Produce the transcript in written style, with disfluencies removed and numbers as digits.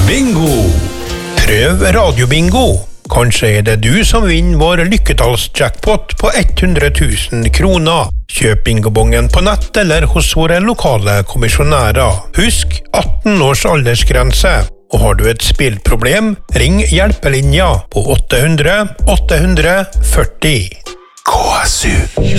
Bingo! Prøv radiobingo. Kanskje det du som vinner vår lykketallsjackpot på 100 000 kroner. Kjøp bingobongen på nett eller hos våre lokale kommisjonærer. Husk 18 års aldersgrense. Og har du et spillproblem, ring hjelpelinja på 800 840. KSU